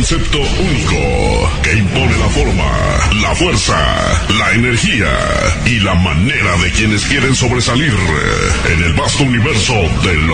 concepto único que impone la forma, la fuerza, la energía y la manera de quienes quieren sobresalir en el vasto universo de